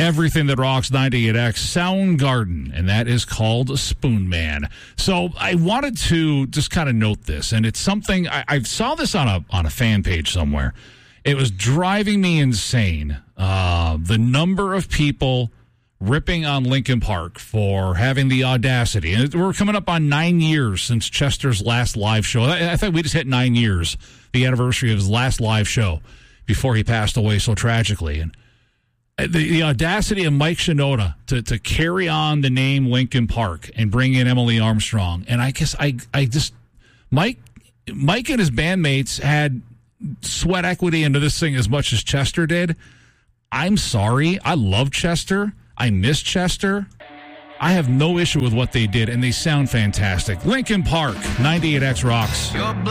everything that rocks 98X Soundgarden, and that is called Spoon Man. So I wanted to just kind of note this, and it's something I saw this on a fan page somewhere. It was driving me insane. The number of people ripping on Linkin Park for having the audacity. And we're coming up on 9 years since Chester's last live show. I think we just hit 9 years, the anniversary of his last live show before he passed away so tragically. And the audacity of Mike Shinoda to carry on the name Linkin Park and bring in Emily Armstrong. And I guess I just Mike and his bandmates had sweat equity into this thing as much as Chester did. I'm sorry. I love Chester. I miss Chester. I have no issue with what they did, and they sound fantastic. Linkin Park, 98X rocks.